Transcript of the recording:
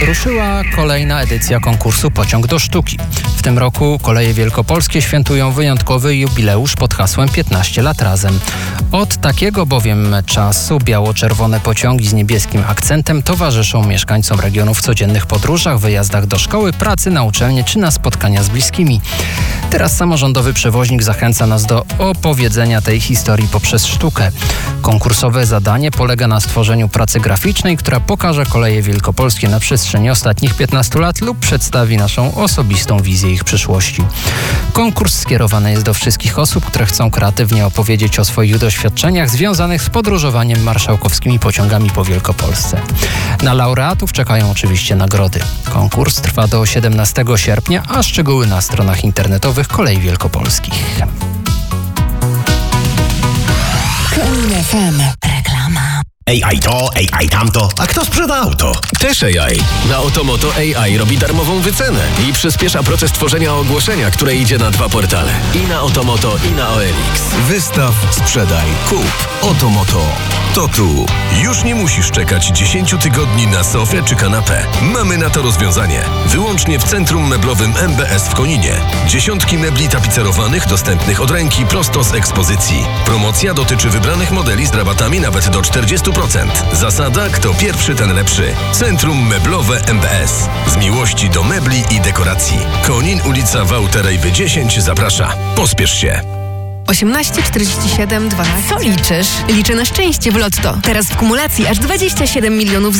Ruszyła kolejna edycja konkursu Pociąg do sztuki. W tym roku Koleje Wielkopolskie świętują wyjątkowy jubileusz pod hasłem 15 lat razem. Od takiego bowiem czasu biało-czerwone pociągi z niebieskim akcentem towarzyszą mieszkańcom regionu w codziennych podróżach, wyjazdach do szkoły, pracy, na uczelnię czy na spotkania z bliskimi. Teraz samorządowy przewoźnik zachęca nas do opowiedzenia tej historii poprzez sztukę. Konkursowe zadanie polega na stworzeniu pracy graficznej, która pokaże Koleje Wielkopolskie na przestrzeni ostatnich 15 lat lub przedstawi naszą osobistą wizję ich przyszłości. Konkurs skierowany jest do wszystkich osób, które chcą kreatywnie opowiedzieć o swoich doświadczeniach związanych z podróżowaniem marszałkowskimi pociągami po Wielkopolsce. Na laureatów czekają oczywiście nagrody. Konkurs trwa do 17 sierpnia, a szczegóły na stronach internetowych Kolei Wielkopolskich. Konin FM. Reklama. AI to, AI tamto, a kto sprzeda auto? Też AI. Na Otomoto AI robi darmową wycenę i przyspiesza proces tworzenia ogłoszenia, które idzie na 2 portale. I na Otomoto, i na OLX. Wystaw, sprzedaj, kup. Otomoto. To tu. Już nie musisz czekać 10 tygodni na sofę czy kanapę. Mamy na to rozwiązanie. Wyłącznie w Centrum Meblowym MBS w Koninie. Dziesiątki mebli tapicerowanych dostępnych od ręki prosto z ekspozycji. Promocja dotyczy wybranych modeli z rabatami nawet do 40%. Zasada: kto pierwszy, ten lepszy. Centrum Meblowe MBS. Z miłości do mebli i dekoracji. Konin, ulica Wałterejwy 10 zaprasza. Pospiesz się. 18 47 12. Co liczysz? Liczę na szczęście w Lotto. Teraz w kumulacji aż 27 milionów